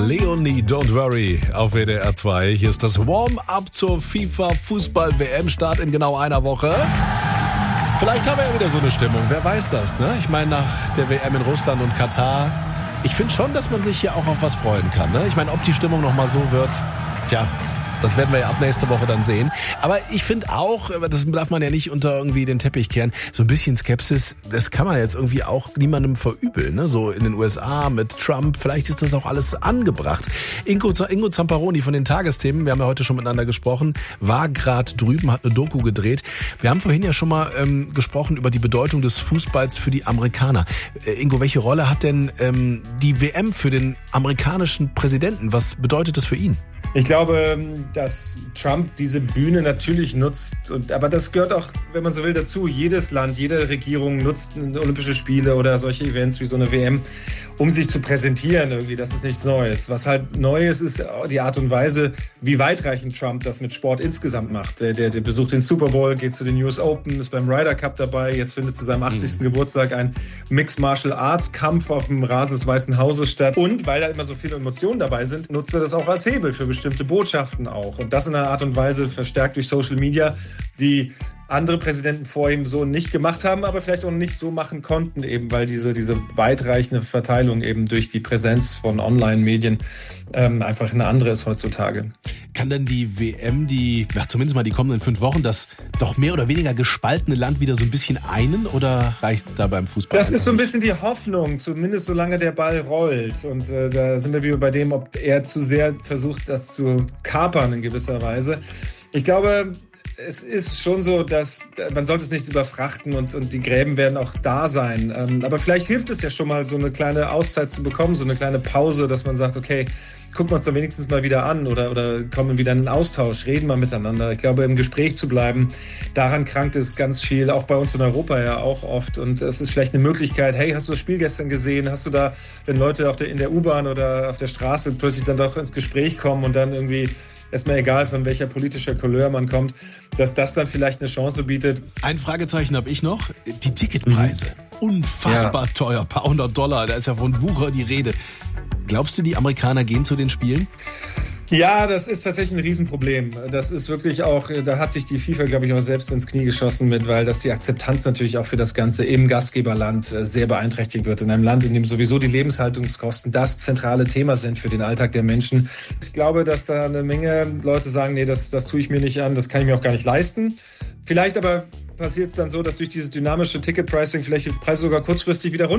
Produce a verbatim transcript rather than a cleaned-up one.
Leonie, Don't Worry auf W D R zwei. Hier ist das Warm-up zur FIFA-Fußball-W M-Start in genau einer Woche. Vielleicht haben wir ja wieder so eine Stimmung, wer weiß das, ne? Ich meine, nach der W M in Russland und Katar, ich finde schon, dass man sich hier auch auf was freuen kann, ne? Ich meine, ob die Stimmung nochmal so wird, tja, das werden wir ja ab nächste Woche dann sehen. Aber ich finde auch, das darf man ja nicht unter irgendwie den Teppich kehren, so ein bisschen Skepsis, das kann man jetzt irgendwie auch niemandem verübeln. Ne? So in den U S A mit Trump, vielleicht ist das auch alles angebracht. Ingo, Ingo Zamparoni von den Tagesthemen, wir haben ja heute schon miteinander gesprochen, war gerade drüben, hat eine Doku gedreht. Wir haben vorhin ja schon mal ähm, gesprochen über die Bedeutung des Fußballs für die Amerikaner. Äh, Ingo, welche Rolle hat denn ähm, die W M für den amerikanischen Präsidenten? Was bedeutet das für ihn? Ich glaube, dass Trump diese Bühne natürlich nutzt, und, aber das gehört auch, wenn man so will, dazu. Jedes Land, jede Regierung nutzt Olympische Spiele oder solche Events wie so eine W M, um sich zu präsentieren irgendwie. Das ist nichts Neues. Was halt neu ist, ist die Art und Weise, wie weitreichend Trump das mit Sport insgesamt macht. Der, der, der besucht den Super Bowl, geht zu den U S Open, ist beim Ryder Cup dabei. Jetzt findet zu seinem achtzigsten Mhm. Geburtstag ein Mixed Martial Arts Kampf auf dem Rasen des Weißen Hauses statt. Und weil da immer so viele Emotionen dabei sind, nutzt er das auch als Hebel für bestimmte Botschaften auch. Und das in einer Art und Weise verstärkt durch Social Media, die andere Präsidenten vor ihm so nicht gemacht haben, aber vielleicht auch nicht so machen konnten, eben weil diese, diese weitreichende Verteilung eben durch die Präsenz von Online-Medien ähm, einfach eine andere ist heutzutage. Kann denn die W M, die, ja, zumindest mal die kommenden fünf Wochen, das doch mehr oder weniger gespaltene Land wieder so ein bisschen einen, oder reicht's da beim Fußball? Das ist so ein bisschen die Hoffnung, zumindest solange der Ball rollt. Und äh, da sind wir wieder bei dem, ob er zu sehr versucht, das zu kapern in gewisser Weise. Ich glaube, es ist schon so, dass man sollte es nicht überfrachten, und, und die Gräben werden auch da sein. Ähm, aber vielleicht hilft es ja schon mal, so eine kleine Auszeit zu bekommen, so eine kleine Pause, dass man sagt, okay, gucken wir uns doch wenigstens mal wieder an oder, oder kommen wieder in einen Austausch, reden mal miteinander. Ich glaube, im Gespräch zu bleiben, daran krankt es ganz viel, auch bei uns in Europa ja auch oft. Und es ist vielleicht eine Möglichkeit, hey, hast du das Spiel gestern gesehen? Hast du da, wenn Leute auf der, in der U-Bahn oder auf der Straße plötzlich dann doch ins Gespräch kommen und dann irgendwie erstmal egal, von welcher politischer Couleur man kommt, dass das dann vielleicht eine Chance bietet. Ein Fragezeichen habe ich noch. Die Ticketpreise. Mhm. Unfassbar ja. teuer. Paar hundert Dollar. Da ist ja von Wucher die Rede. Glaubst du, die Amerikaner gehen zu den Spielen? Ja, das ist tatsächlich ein Riesenproblem. Das ist wirklich auch, da hat sich die FIFA, glaube ich, auch selbst ins Knie geschossen mit, weil das die Akzeptanz natürlich auch für das Ganze im Gastgeberland sehr beeinträchtigt wird. In einem Land, in dem sowieso die Lebenshaltungskosten das zentrale Thema sind für den Alltag der Menschen. Ich glaube, dass da eine Menge Leute sagen, nee, das, das tue ich mir nicht an, das kann ich mir auch gar nicht leisten. Vielleicht aber passiert es dann so, dass durch dieses dynamische Ticketpricing vielleicht die Preise sogar kurzfristig wieder runter